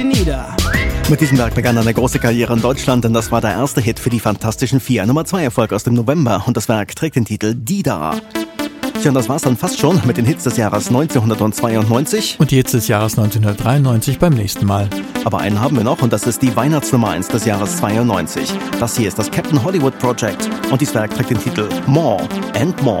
nieder. Mit diesem Werk begann eine große Karriere in Deutschland, denn das war der erste Hit für die Fantastischen Vier. Nummer 2 Erfolg aus dem November und das Werk trägt den Titel Die Da. Tja, und das war's dann fast schon mit den Hits des Jahres 1992. Und die Hits des Jahres 1993 beim nächsten Mal. Aber einen haben wir noch und das ist die Weihnachtsnummer 1 des Jahres 92. Das hier ist das Captain Hollywood Project und dieses Werk trägt den Titel More and More.